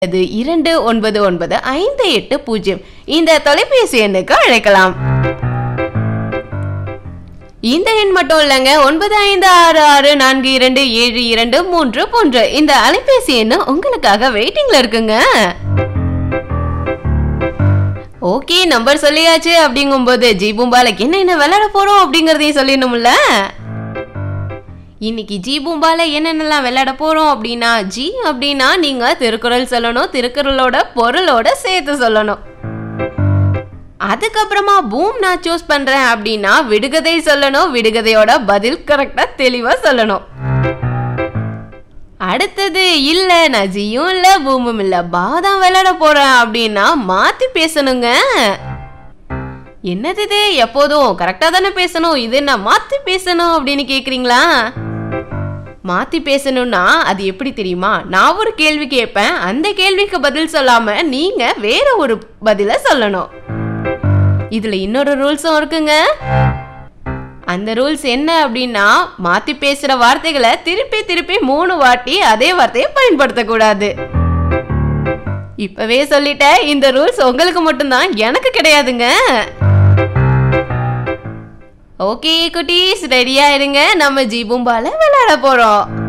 அது 299580 இந்த தொலைபேசி எண்ணுக்கு அழைக்கலாம். இந்த எண் மட்டும் இல்லங்க, 9566427223 இந்த அலைபேசி எண்ணு உங்களுக்காக வெயிட்டிங்ல இருக்குங்க. ஓகே, நம்பர் சொல்லியாச்சு. அப்படிங்கும்போது ஜி பூம்பால என்ன விளையாட போறோம் அப்படிங்கறதையும் சொல்லிடணும்ல. இன்னைக்கு ஜி பூம்பால என்னென்னலாம் விளையாட போறோம் அப்படின்னா, ஜி அப்படின்னா நீங்க திருக்குறள் சொல்லணும், திருக்குறளோட பொருளோட சேர்த்து சொல்லணும். அதுக்கப்புறமா பூம் நான் சூஸ் பண்றேன் அப்படின்னா விடுகதை சொல்லணும், விடுகதையோட பதில் கரெக்டா தெளிவா சொல்லணும். அடுத்தது இல்ல நான் ஜியும் இல்ல பூமும் இல்ல பாதான் விளையாட போறேன் அப்படின்னா மாத்தி பேசணுங்க. என்னது இது, எப்போதும் கரெக்டா தானே பேசணும், இது என்ன மாத்தி பேசணும் அப்படின்னு கேக்குறீங்களா? மாத்தி பேசணும்னா அது எப்படி தெரியுமா? நான் ஒரு கேள்வி கேட்பேன், அந்த கேள்விக்கு பதில் சொல்லாம நீங்க வேற ஒரு பதில சொல்லணும். இதுல இன்னொரு ரூல்ஸும் இருக்குங்க. அந்த ரூல்ஸ் என்ன அப்படின்னா, மாத்தி பேசுற வார்த்தைகளை திருப்பி திருப்பி 3 வாட்டி அதே வார்த்தையை பயன்படுத்த கூடாது. இப்பவே சொல்லிட்டேன், இந்த ரூல்ஸ் உங்களுக்கு மட்டும்தான், எனக்கு கிடையாதுங்க. ஓகே குட்டீஸ், ரெடியா இருங்க, நம்ம ஜி பூம்பால விளையாட போறோம்.